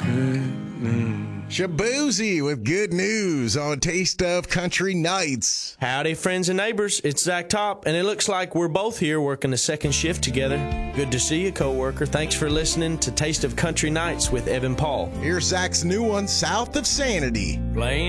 Shabuzi with good news on Taste of Country Nights. Howdy, friends and neighbors. It's Zach Top, and it looks like we're both here working the second shift together. Good to see you, co-worker. Thanks for listening to Taste of Country Nights with Evan Paul. Here's Zach's new one, South of Sanity. Playing